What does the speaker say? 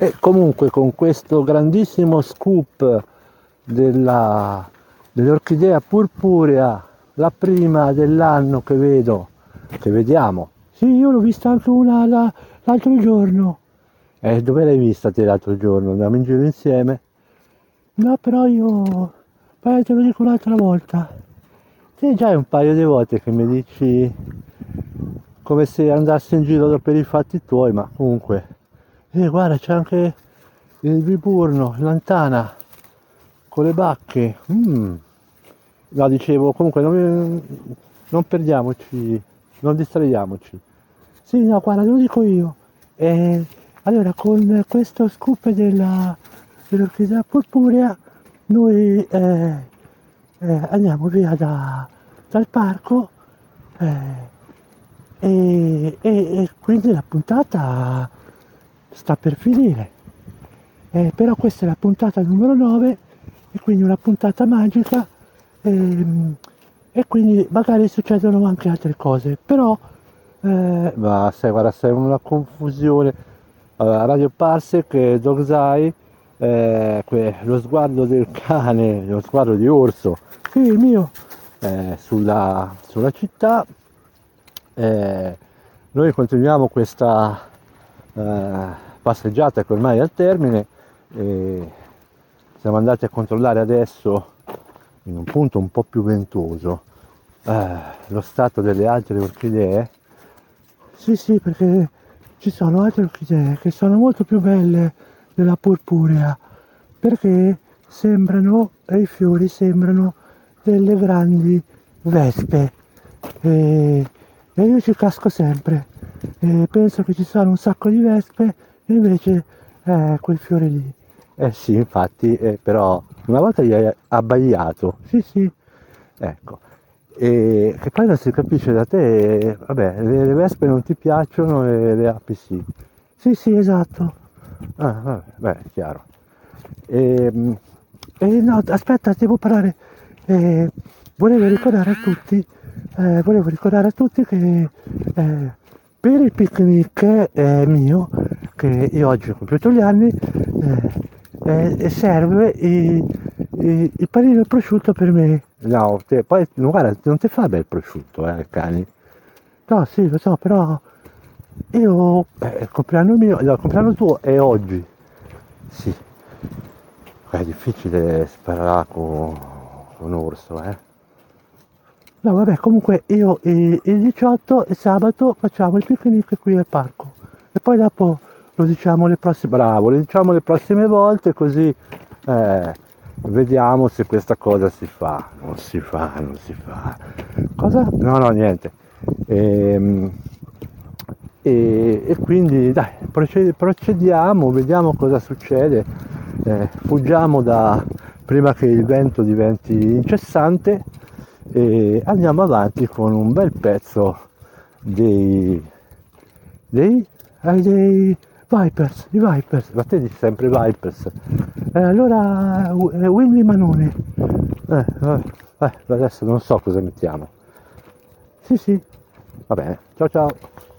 E comunque con questo grandissimo scoop dell'orchidea purpurea, la prima dell'anno che vediamo. Sì, io l'ho vista anche una l'altro giorno. Dove l'hai vista te l'altro giorno? Andiamo in giro insieme? No, però io... Poi te lo dico un'altra volta. Sì, già è un paio di volte che mi dici come se andassi in giro per i fatti tuoi, ma comunque... guarda, c'è anche il Viburno, Lantana, con le bacche. No, dicevo, comunque non perdiamoci, non distraiamoci. Sì, no, guarda, te lo dico io. Allora, con questo scoop dell'orchidea purpurea, noi andiamo via dal parco eh, e quindi la puntata sta per finire. Però questa è la puntata numero 9 e quindi una puntata magica e quindi magari succedono anche altre cose, però ma sai, guarda, sei una confusione. Allora, Radio Parsec, Dog's Eye, lo sguardo del cane, lo sguardo di orso, sì, il mio, sulla città. Noi continuiamo questa passeggiata che ormai è al termine e siamo andati a controllare adesso in un punto un po' più ventoso lo stato delle altre orchidee. Sì, sì, perché ci sono altre orchidee che sono molto più belle della purpurea, perché i fiori sembrano delle grandi vespe e io ci casco sempre. Penso che ci sono un sacco di vespe e invece quel fiore lì. Eh sì, infatti, però una volta gli hai abbaiato. Sì, sì, ecco. E che poi non si capisce da te, vabbè, le vespe non ti piacciono e le api sì. Sì, sì, esatto. Ah, vabbè, beh, è chiaro. E, no, aspetta, devo parlare. Eh, volevo ricordare a tutti, che per il picnic mio, che io oggi ho compiuto gli anni, serve il panino e prosciutto per me. No, poi guarda, non ti fa bel prosciutto, cani. No, sì, lo so, però io, il compleanno mio, no, il compleanno tuo è oggi. Sì, è difficile sparare con orso, eh. No, vabbè, comunque io il 18 e sabato facciamo il picnic qui al parco. E poi dopo lo diciamo le prossime, bravo, lo diciamo le prossime volte così vediamo se questa cosa si fa. Non si fa, non si fa. Cosa? No, no, niente. Ehm, e quindi dai, procediamo, vediamo cosa succede, fuggiamo prima che il vento diventi incessante e andiamo avanti con un bel pezzo dei, dei Vipers, i Vipers, ma te dici sempre Vipers. Allora, Winnie Manone, adesso non so cosa mettiamo. Sì, sì, va bene, ciao ciao.